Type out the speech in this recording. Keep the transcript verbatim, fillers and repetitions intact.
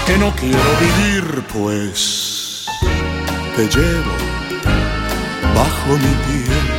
que no quiero vivir, pues te llevo bajo mi piel.